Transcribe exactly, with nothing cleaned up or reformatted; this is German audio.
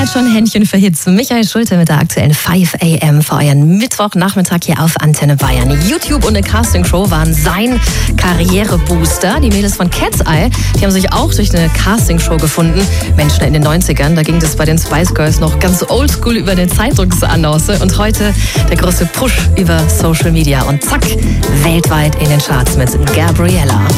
schon Händchen für Hits. Michael Schulte mit der aktuellen fünf a m für euren Mittwochnachmittag hier auf Antenne Bayern. YouTube und eine Castingshow waren sein Karrierebooster. Die Mädels von Cat's Eye, die haben sich auch durch eine Castingshow gefunden. Menschen in den neunzigern, da ging es bei den Spice Girls noch ganz oldschool über eine Zeitungsannonce. Und heute der große Push über Social Media. Und zack, weltweit in den Charts mit Gabriella.